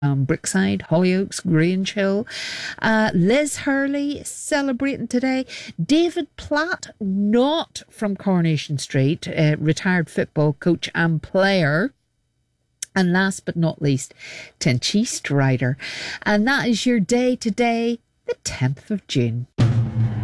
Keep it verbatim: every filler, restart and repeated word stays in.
Um, Brookside, Hollyoaks, Grangehill. Uh, Liz Hurley celebrating today. David Platt, not from Coronation Street, uh, retired football coach and player. And last but not least, Tenchie Strider. And that is your day today, the tenth of June.